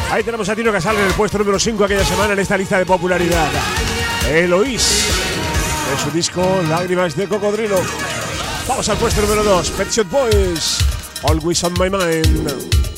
Ahí tenemos a Tino Casal en el puesto número 5 aquella semana en esta lista de popularidad. Eloís, de su disco Lágrimas de Cocodrilo. Vamos al puesto número 2, Pet Shop Boys, Always on My Mind.